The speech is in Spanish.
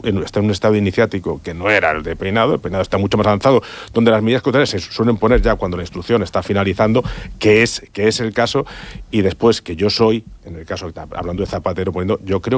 está en un estado iniciático que no era el peinado está mucho más avanzado, donde las medidas cautelares se suelen poner ya cuando la instrucción está finalizando, que es el caso, y después que yo soy, en el caso, hablando de Zapatero, poniendo, yo creo